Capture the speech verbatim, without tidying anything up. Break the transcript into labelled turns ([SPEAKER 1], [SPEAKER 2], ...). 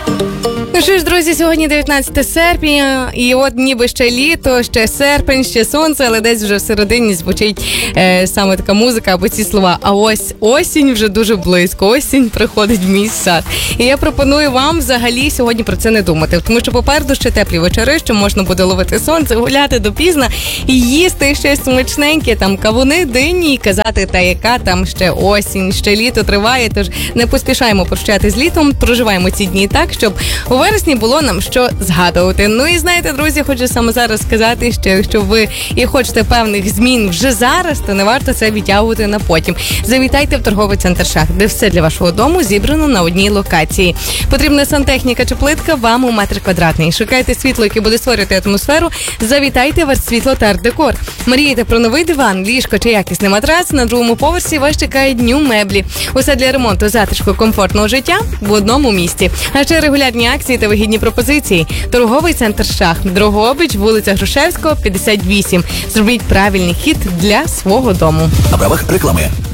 [SPEAKER 1] Ну що ж, друзі, сьогодні дев'ятнадцяте серпня, і от ніби ще літо, ще серпень, ще сонце, але десь вже всередині звучить е, саме така музика або ці слова. А ось осінь вже дуже близько, осінь приходить в мій сад. І я пропоную вам взагалі сьогодні про це не думати, тому що попереду ще теплі вечори, що можна буде ловити сонце, гуляти допізна і їсти щось смачненьке, там кавуни, дині, і казати, та яка там ще осінь, ще літо триває, тож не поспішаємо прощати з літом, проживаємо ці дні так, щоб у вересні було нам що згадувати. Ну і знаєте, друзі, хочу саме зараз сказати, що якщо ви і хочете певних змін вже зараз, то не варто це відтягувати на потім. Завітайте в торговий центр «Шах», де все для вашого дому зібрано на одній локації. Потрібна сантехніка чи плитка вам у метр квадратний. Шукайте світло, яке буде створювати атмосферу. Завітайте в «Арт-світло» та «Арт-декор». Мрієте про новий диван, ліжко чи якісний матрац? На другому поверсі вас чекають дню меблі. Усе для ремонту, затишку, комфортного життя в одному місті. А ще регулярні акції та вигідні пропозиції. Торговий центр «Шах», Дрогобич, вулиця Грушевського, п'ятдесят вісім. Зробіть правильний хід для свого дому.
[SPEAKER 2] На правах реклами.